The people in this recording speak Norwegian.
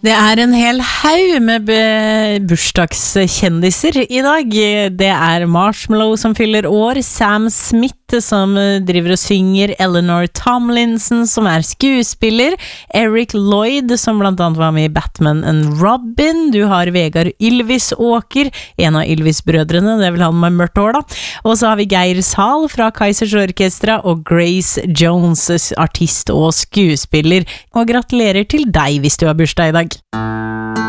Det en hel haug med bursdagskjendiser I dag. Det Marshmallow som fyller år, Sam Smith som driver og synger, Eleanor Tomlinson som skuespiller, Eric Lloyd som blant annet var med I Batman and Robin, du har Vegard Ylvis Åker, en av Ylvis-brødrene, det vil han med mørkt hår da, og så har vi Geir Sahl fra Kaizers Orkestra og Grace Jones, artist og skuespiller, og gratulerer til deg hvis du har bursdag I dag.